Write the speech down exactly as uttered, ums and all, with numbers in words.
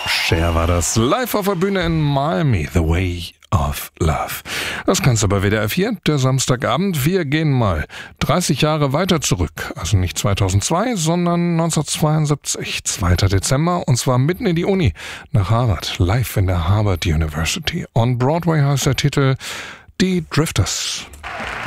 Cher war das. Live auf der Bühne in Miami. The Way of Love. Das kannst du bei W D R vier, der Samstagabend. Wir gehen mal dreißig Jahre weiter zurück. Also nicht zweitausendzwei, sondern neunzehnhundertzweiundsiebzig. zweiter Dezember. Und zwar mitten in die Uni. Nach Harvard. Live in der Harvard University. On Broadway heißt der Titel Die Drifters.